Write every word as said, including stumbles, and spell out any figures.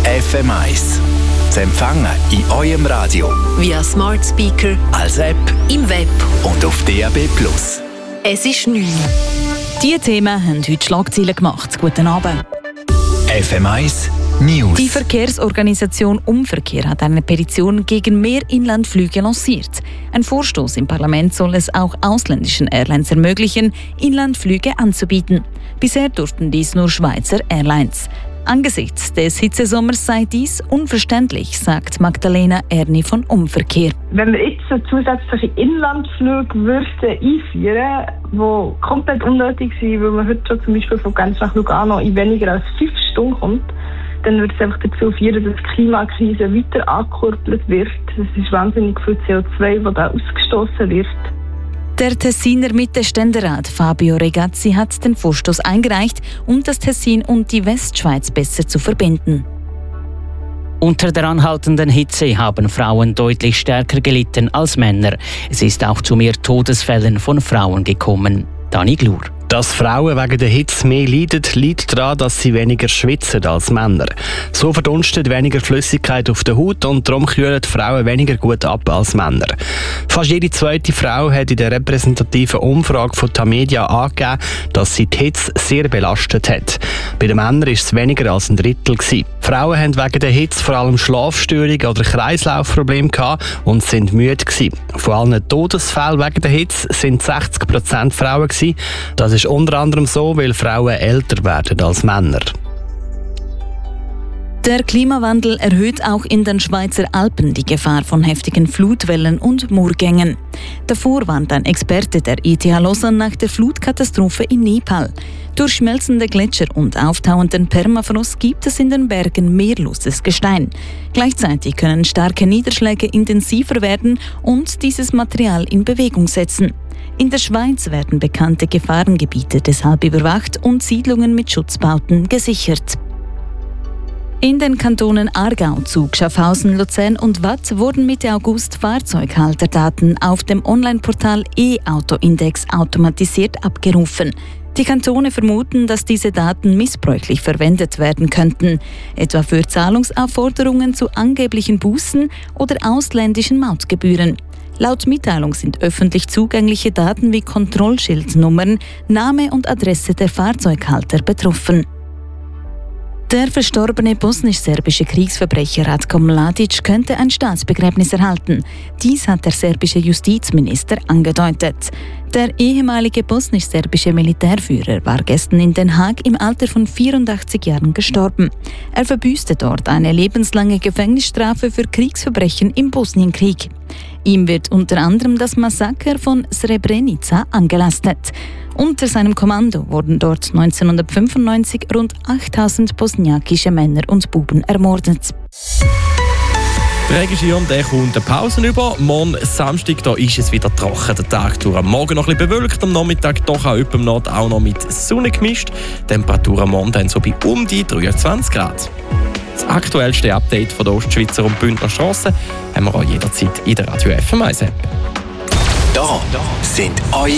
F M eins. Zu empfangen in eurem Radio, via Smart Speaker, als App, im Web und auf D A B plus. Es ist neun. Diese Themen haben heute Schlagzeilen gemacht. Guten Abend. F M eins News. Die Verkehrsorganisation Umverkehr hat eine Petition gegen mehr Inlandflüge lanciert. Ein Vorstoß im Parlament soll es auch ausländischen Airlines ermöglichen, Inlandflüge anzubieten. Bisher durften dies nur Schweizer Airlines. Angesichts des Hitzesommers sei dies unverständlich, sagt Magdalena Erni von Umverkehr. Wenn wir jetzt zusätzliche Inlandflüge würden einführen, die komplett unnötig sind, weil man heute schon zum Beispiel von Genf nach Lugano in weniger als fünf Stunden kommt, dann würde es einfach dazu führen, dass die Klimakrise weiter angekurbelt wird. Das ist wahnsinnig viel C O zwei, das da ausgestoßen wird. Der Tessiner Mitte-Ständerat Fabio Regazzi hat den Vorstoß eingereicht, um das Tessin und die Westschweiz besser zu verbinden. Unter der anhaltenden Hitze haben Frauen deutlich stärker gelitten als Männer. Es ist auch zu mehr Todesfällen von Frauen gekommen. Dani Glur. Dass Frauen wegen der Hitze mehr leiden, liegt daran, dass sie weniger schwitzen als Männer. So verdunstet weniger Flüssigkeit auf der Haut und darum kühlen Frauen weniger gut ab als Männer. Fast jede zweite Frau hat in der repräsentativen Umfrage von Tamedia angegeben, dass sie die Hitze sehr belastet hat. Bei den Männern war es weniger als ein Drittel gewesen. Frauen haben wegen der Hitze vor allem Schlafstörungen oder Kreislaufprobleme gehabt und sind müde gewesen. Von allen Todesfällen wegen der Hitze sind sechzig Prozent Frauen gewesen. Das ist unter anderem so, weil Frauen älter werden als Männer. Der Klimawandel erhöht auch in den Schweizer Alpen die Gefahr von heftigen Flutwellen und Murgängen. Davor warnt ein Experte der I T H Lausanne nach der Flutkatastrophe in Nepal. Durch schmelzende Gletscher und auftauenden Permafrost gibt es in den Bergen mehrloses Gestein. Gleichzeitig können starke Niederschläge intensiver werden und dieses Material in Bewegung setzen. In der Schweiz werden bekannte Gefahrengebiete deshalb überwacht und Siedlungen mit Schutzbauten gesichert. In den Kantonen Aargau, Zug, Schaffhausen, Luzern und Waadt wurden Mitte August Fahrzeughalterdaten auf dem Online-Portal E-Auto-Index automatisiert abgerufen. Die Kantone vermuten, dass diese Daten missbräuchlich verwendet werden könnten, etwa für Zahlungsaufforderungen zu angeblichen Bußen oder ausländischen Mautgebühren. Laut Mitteilung sind öffentlich zugängliche Daten wie Kontrollschildnummern, Name und Adresse der Fahrzeughalter betroffen. Der verstorbene bosnisch-serbische Kriegsverbrecher Ratko Mladic könnte ein Staatsbegräbnis erhalten. Dies hat der serbische Justizminister angedeutet. Der ehemalige bosnisch-serbische Militärführer war gestern in Den Haag im Alter von vierundachtzig Jahren gestorben. Er verbüßte dort eine lebenslange Gefängnisstrafe für Kriegsverbrechen im Bosnienkrieg. Ihm wird unter anderem das Massaker von Srebrenica angelastet. Unter seinem Kommando wurden dort neunzehnhundertfünfundneunzig rund achttausend bosniakische Männer und Buben ermordet. Der Regenschirm der kommt eine Pause über. Morgen Samstag da ist es wieder trocken, der Tag durch. Am Morgen noch ein bisschen bewölkt, am Nachmittag doch auch im Nord auch noch mit Sonne gemischt. Temperatur am Morgen dann so bei um die dreiundzwanzig Grad. Das aktuellste Update von der Ostschweizer und Bündner Strassen haben wir auch jederzeit in der Radio F M eins App. Da sind eure